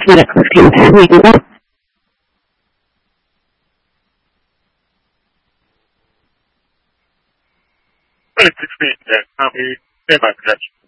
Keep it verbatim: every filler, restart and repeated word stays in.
medical skincare reading. twenty sixteen, yeah, I'll be in my projection.